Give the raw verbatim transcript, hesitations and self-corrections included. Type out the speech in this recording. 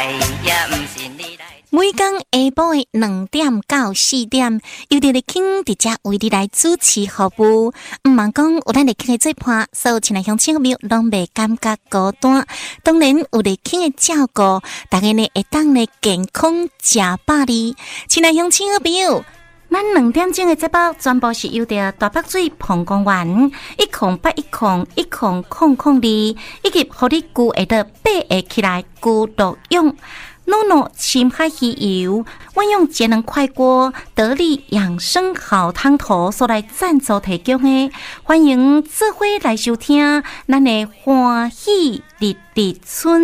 每天下晡的两点到四点，由伫咧听伫遮为你来主持服务。毋茫讲有咱咧听的做伴，所有亲爱乡亲朋友拢袂感觉孤单。当然有咧听的照顾，大家呢会当咧健康食饱哩。亲爱乡亲朋友，咱两点钟的节目全部是由着大北水澎公园一空八一空一空空空二，以及互你久会得爬会起来孤独用。诺诺深海鱼油，我用节能快锅得力养生好汤头所来赞助提供的，欢迎做伙来收听咱的欢喜日日春。